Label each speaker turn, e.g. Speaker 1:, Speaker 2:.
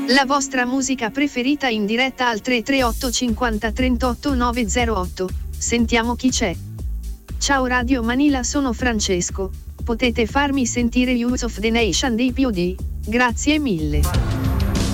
Speaker 1: La vostra musica preferita in diretta al 338 50 38 908. Sentiamo chi c'è. Ciao Radio Manila, sono Francesco. Potete farmi sentire Youth of the Nation dei POD? Grazie mille.